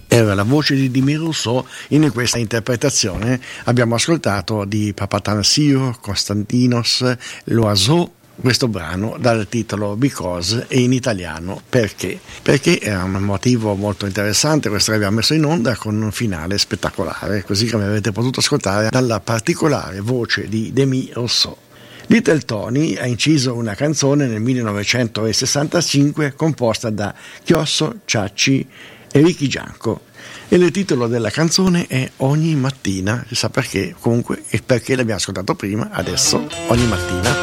Era la voce di Demi Rousseau. In questa interpretazione abbiamo ascoltato di Papatanasio Konstantinos L'Oiseau, questo brano dal titolo Because, e in italiano Perché. Perché è un motivo molto interessante questo che abbiamo messo in onda, con un finale spettacolare, così come avete potuto ascoltare dalla particolare voce di Demi Rousseau. Little Tony ha inciso una canzone nel 1965 composta da Chiosso, Ciacci e Ricky Gianco, e il titolo della canzone è Ogni mattina. Si sa perché, comunque, e perché l'abbiamo ascoltato prima, adesso Ogni mattina.